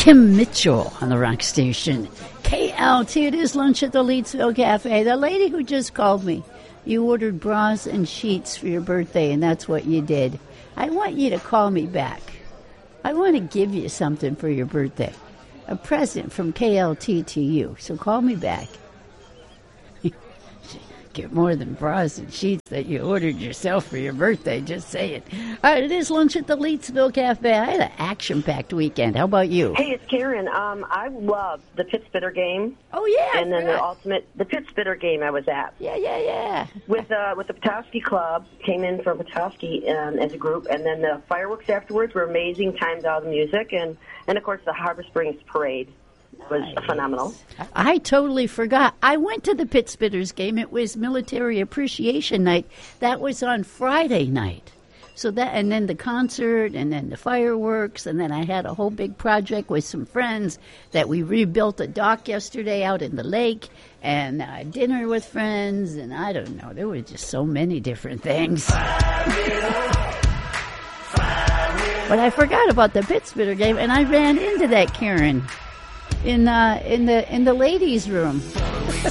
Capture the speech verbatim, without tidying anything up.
Kim Mitchell on the rock station. K L T, it is lunch at the Leedsville Cafe. The lady who just called me, you ordered bras and sheets for your birthday, and that's what you did. I want you to call me back. I want to give you something for your birthday. A present from K L T to you. So call me back. Get more than bras and sheets that you ordered yourself for your birthday, just saying. All right, it is lunch at the Leedsville Cafe. I had an action-packed weekend. How about you? Hey, it's Karen. Um, I loved the Pit Spitter game. Oh, yeah. And then the ultimate, the Pit Spitter game I was at. Yeah, yeah, yeah. With uh, with the Petoskey Club, came in from Petoskey um, as a group, and then the fireworks afterwards were amazing, timed out the music, and, and of course the Harbor Springs Parade was nice. Phenomenal. I totally forgot. I went to the Pit Spitters game. It was Military Appreciation Night. That was on Friday night. So that, and then the concert, and then the fireworks, and then I had a whole big project with some friends that we rebuilt a dock yesterday out in the lake, and uh, dinner with friends, and I don't know. There were just so many different things. But I forgot about the Pit Spitter game, and I ran into that Karen in uh, in the in the ladies' room.